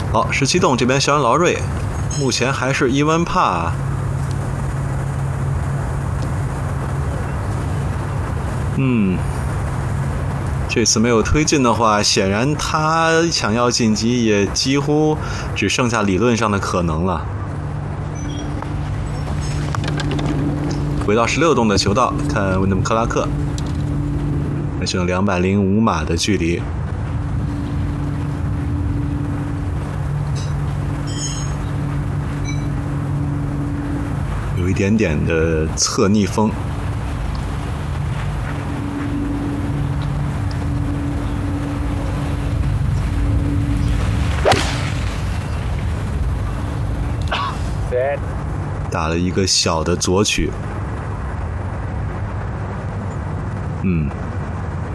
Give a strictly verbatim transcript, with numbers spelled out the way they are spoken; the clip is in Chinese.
好，十七洞这边小安劳瑞，目前还是伊温帕。嗯，这次没有推进的话，显然他想要晋级也几乎只剩下理论上的可能了。回到十六洞的球道，看温德姆克拉克，还剩两百零五码的距离。有一点点的侧逆风。打了一个小的左曲，嗯。